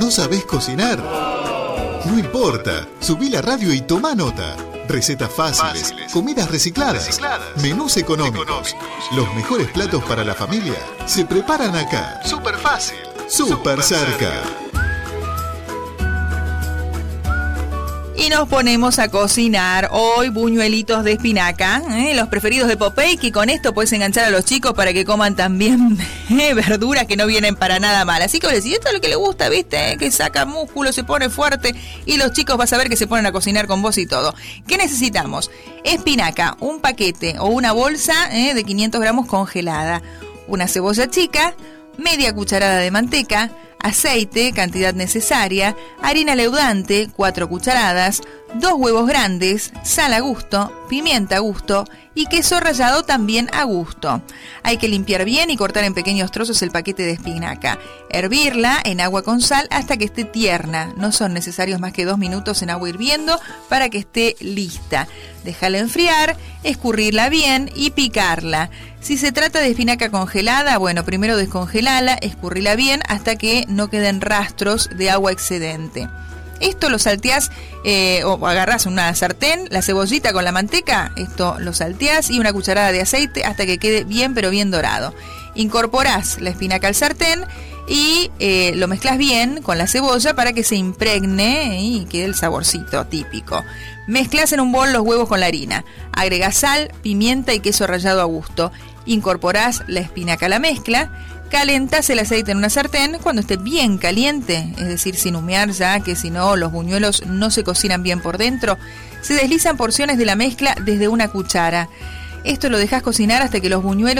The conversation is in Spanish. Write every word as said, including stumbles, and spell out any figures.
¿No sabés cocinar? No importa, subí la radio y toma nota. Recetas fáciles, fáciles. Comidas recicladas, recicladas, menús económicos. económicos. Los mejores platos para la familia se preparan acá. Súper fácil. Súper cerca. Y nos ponemos a cocinar hoy buñuelitos de espinaca, ¿eh? Los preferidos de Popeye, que con esto puedes enganchar a los chicos para que coman también ¿eh? verduras que no vienen para nada mal. Así que vos decís, esto es lo que le gusta, ¿viste? ¿Eh? Que saca músculo, se pone fuerte y los chicos vas a ver que se ponen a cocinar con vos y todo. ¿Qué necesitamos? Espinaca, un paquete o una bolsa ¿eh? de quinientos gramos congelada, una cebolla chica, media cucharada de manteca, aceite, cantidad necesaria, harina leudante, cuatro cucharadas, dos huevos grandes, sal a gusto, pimienta a gusto y queso rallado también a gusto. Hay que limpiar bien y cortar en pequeños trozos el paquete de espinaca. Hervirla en agua con sal hasta que esté tierna. No son necesarios más que dos minutos en agua hirviendo para que esté lista. Déjala enfriar, escurrirla bien y picarla. Si se trata de espinaca congelada, bueno, primero descongelala, escurrila bien hasta que no queden rastros de agua excedente. Esto lo salteás eh, o agarrás una sartén, la cebollita con la manteca, esto lo salteás y una cucharada de aceite hasta que quede bien pero bien dorado. Incorporás la espinaca al sartén y eh, lo mezclas bien con la cebolla para que se impregne y quede el saborcito típico. Mezclas en un bol los huevos con la harina. Agregás sal, pimienta y queso rallado a gusto. Incorporás la espinaca a la mezcla. Calentás el aceite en una sartén cuando esté bien caliente, es decir, sin humear ya, que si no los buñuelos no se cocinan bien por dentro. Se deslizan porciones de la mezcla desde una cuchara. Esto lo dejás cocinar hasta que los buñuelos